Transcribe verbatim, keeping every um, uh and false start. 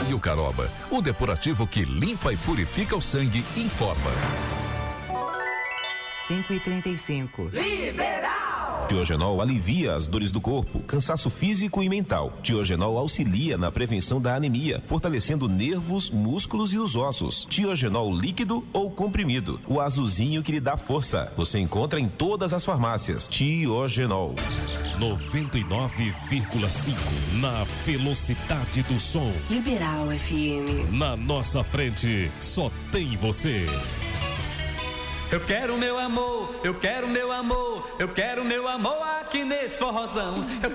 Rádio Caroba, o depurativo que limpa e purifica o sangue, informa. cinco e trinta e cinco. Liberal! Tiogenol alivia as dores do corpo, cansaço físico e mental. Tiogenol auxilia na prevenção da anemia, fortalecendo nervos, músculos e os ossos. Tiogenol líquido ou comprimido, o azulzinho que lhe dá força. Você encontra em todas as farmácias. Tiogenol. noventa e nove vírgula cinco na velocidade do som. Liberal F M. Na nossa frente, só tem você. Eu quero meu amor, eu quero meu amor, eu quero meu amor aqui nesse forrozão. Eu